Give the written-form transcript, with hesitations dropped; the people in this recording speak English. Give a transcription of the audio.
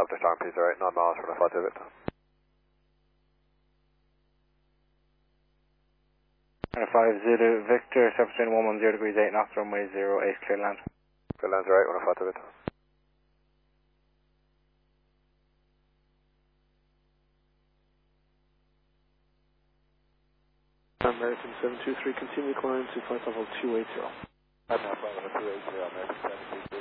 Stop the storm, please, alright, 9 miles from the 5 to it. And 5 Zulu Victor, subtrain 110 degrees 8 knots, runway 08, clear land. Clear land's alright, 1 to it. American 723, continue climb to flight level 280. I'm now flying level 280, American 723.